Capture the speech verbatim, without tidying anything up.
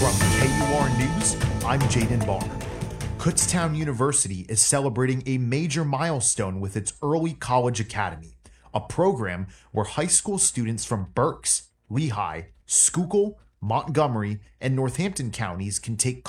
From K U R News, I'm Jaden Barr. Kutztown University is celebrating a major milestone with its Early College Academy, a program where high school students from Berks, Lehigh, Schuylkill, Montgomery, and Northampton counties can take